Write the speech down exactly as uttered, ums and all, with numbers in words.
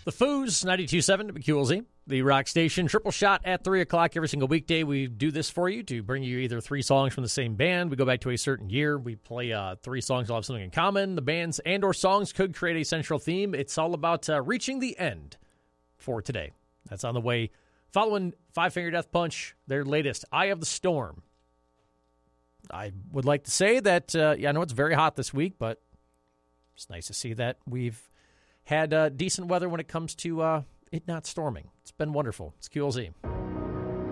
The Foos, ninety-two point seven W Q L Z, the rock station. Triple shot at three o'clock every single weekday. We do this for you to bring you either three songs from the same band. We go back to a certain year. We play uh, three songs that all have something in common. The bands and or songs could create a central theme. It's all about uh, reaching the end for today. That's on the way. Following Five Finger Death Punch, their latest, Eye of the Storm. I would like to say that, uh, yeah, I know it's very hot this week, but it's nice to see that we've had uh, decent weather when it comes to uh, it not storming. It's been wonderful. It's Q L Z.